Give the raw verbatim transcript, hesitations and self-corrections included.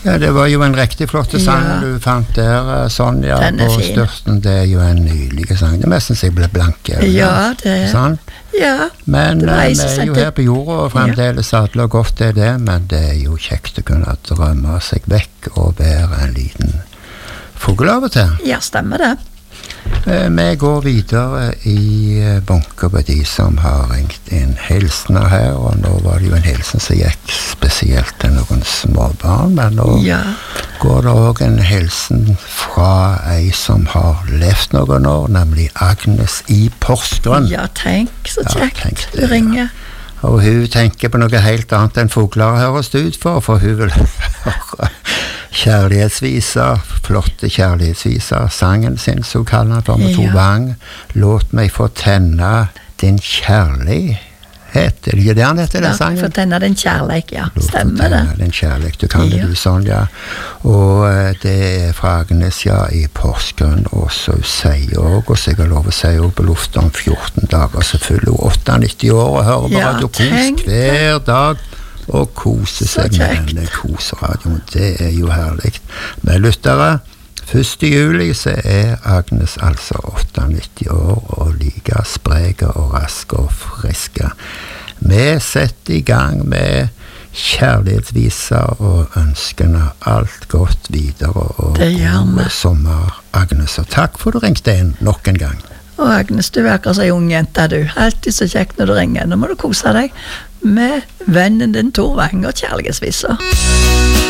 Ja, det var jo en riktig flott sang Ja. du fant der, Sonja, Den er på fin. Størsten. Det er jo en nylig sang. Det er mest jeg ble blank. Ja, det- Sant? Ja, Men det var eh, jeg vi som er jo sendte- her på jorda, og fremdeles alle og godt er det, men det er jo kjekt å kunne drømme seg vekk og være en liten fugl av og til. ja, stemmer det. Eh, Vi går videre i eh, bunker på de som har ringt inn hilsener her, og nå var det jo en hilsen som gikk spesielt til noen småbarn, men nå Ja, går det også en hilsen fra ei som har levd noen år, nemlig Agnes i Porsgrunn. ja tenk så Ja, kjekt tenk det, du ja. ringer. Og hun tenker på noe helt annet enn fugler høres det ut for, for hun vil høre kjærlighetsviser, flotte kjærlighetsviser, sangen sin, så kaller han for med to Ja. vang. Låt meg få tenne din kjærlighet. Er det ikke det han heter, den Ja, sangen? for denne den kjærleik, ja. Låt Stemmer få det. tenne din kjærlighet. Du kan det, Ja. du, Sonja. Og eh, det er fra Agnes, ja, i Porsgrunn, og så hun sier også, og så jeg har lov å si også på lufta om fjorten dager, så fyller hun åttiognitti år og hører på Ja, Radio Kos tenk det. hver dag, og koser Så seg med kjekt. denne koseradioen. Det er jo herlig. Med lyttere, første juli så er Agnes altså åttiognitti år, og like sprek og rask og friske. Vi setter i gang med kjærlighetsviser og ønskene alt godt videre, og Det gjør vi. god sommer, Agnes. Og takk for du ringte inn nok en gang. Og Agnes, du virker så ung jente, du. Alltid så kjekt når du ringer. Nå må du kose deg med vennen din Tor Wang og kjærlighetsviser.